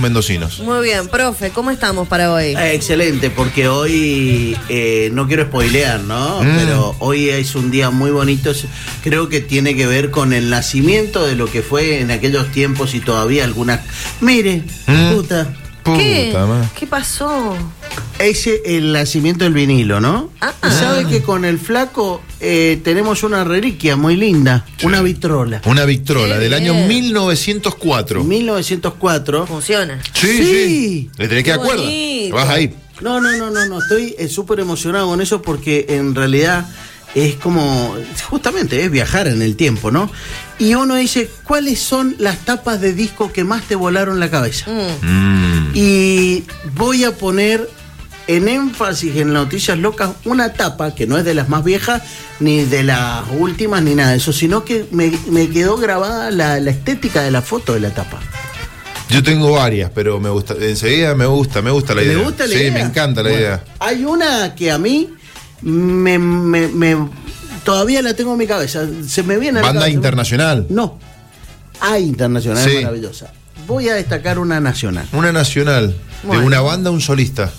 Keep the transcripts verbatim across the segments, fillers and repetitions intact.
mendocinos. Muy bien, profe, ¿cómo estamos para hoy? Eh, excelente, porque hoy eh, no quiero spoilear, ¿no? Mm. Pero hoy es un día muy bonito. Creo que tiene que ver con el nacimiento de lo que fue en aquellos tiempos y todavía algunas. Mire, mm. puta. ¿Qué? ¿Qué pasó? Ese el nacimiento del vinilo, ¿no? Ah, y sabe que con el flaco eh, tenemos una reliquia muy linda, sí. una vitrola. Una vitrola del año mil novecientos cuatro. mil novecientos cuatro. Funciona. Sí, sí. sí. Le tenés que acordar. Vas ahí. No, no, no, no, no. Estoy súper emocionado con eso porque en realidad es como, justamente, es viajar en el tiempo, ¿no? Y uno dice, ¿cuáles son las tapas de disco que más te volaron la cabeza? Mm. Y voy a poner en énfasis en Noticias Locas una tapa que no es de las más viejas, ni de las últimas, ni nada de eso, sino que me, me quedó grabada la, la estética de la foto de la tapa. Yo tengo varias, pero me gusta, enseguida me gusta, me gusta la idea. ¿Me gusta la sí, idea? me encanta la bueno, idea. Hay una que a mí me, me, me todavía la tengo en mi cabeza. Se me viene a la ¿Banda cabeza. internacional? No. Ah, internacional, sí. Es maravillosa. Voy a destacar una nacional. Una nacional. Bueno. De una banda, un solista.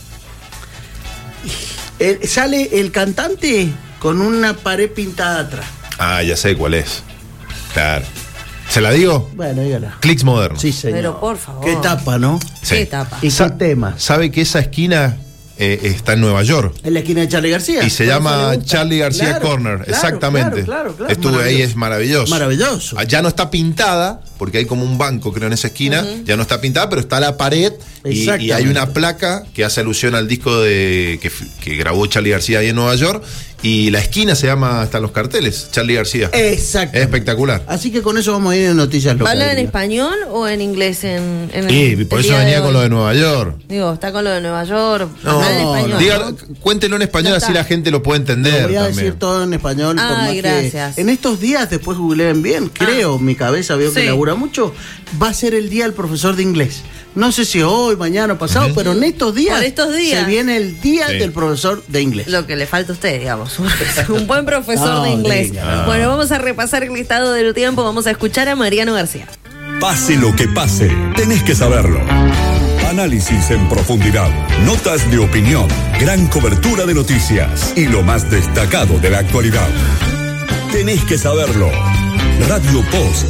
El, sale el cantante con una pared pintada atrás. Ah, ya sé cuál es. Claro. ¿Se la digo? Bueno, dígala. Clics Modernos. Sí, señor. Pero por favor. Qué tapa, ¿no? Sí. Qué tapa. ¿Y qué tema? ¿Sabe que esa esquina eh, está en Nueva York? En la esquina de Charlie García. Y se llama Charlie García claro, Corner. Claro, exactamente. Claro, claro, claro. Estuve ahí, es maravilloso. Maravilloso. Ya no está pintada, porque hay como un banco, creo, en esa esquina. Uh-huh. Ya no está pintada, pero está la pared. Y, y hay una placa que hace alusión al disco de que, que grabó Charlie García ahí en Nueva York. Y la esquina se llama, están los carteles, Charlie García. Exacto. Es espectacular. Así que con eso vamos a ir en Noticias Locas. ¿Habla en español o en inglés? En, en sí, el, por el eso venía de con lo de Nueva York. Digo, está con lo de Nueva York. No, en español, diga, ¿no? Cuéntelo en español, así la gente lo puede entender. Lo voy a también. decir todo en español. Ay, por más gracias. Que en estos días, después googleen bien, creo, ah. mi cabeza veo que sí. labura mucho, va a ser el día del profesor de inglés. No sé si hoy, mañana o pasado, uh-huh. pero en estos días, por estos días se viene el día sí. del profesor de inglés. Lo que le falta a usted, digamos. Un buen profesor no, de inglés. Venga, no. Bueno, vamos a repasar el listado del tiempo. Vamos a escuchar a Mariano García. Pase lo que pase, tenés que saberlo. Análisis en profundidad, notas de opinión, gran cobertura de noticias y lo más destacado de la actualidad. Tenés que saberlo. Radio Post